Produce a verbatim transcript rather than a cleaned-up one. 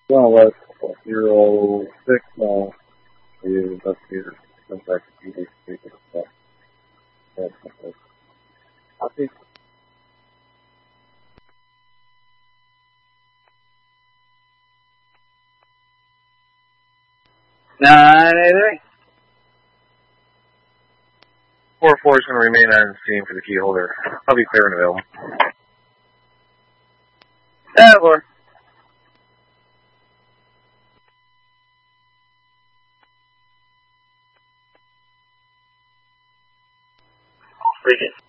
Well, West zero six now. The investigator comes back a few days later. But that's I think Nine eight eight. Four four is going to remain on scene for the key holder. I'll be clear and available. Yeah, four. Freaking.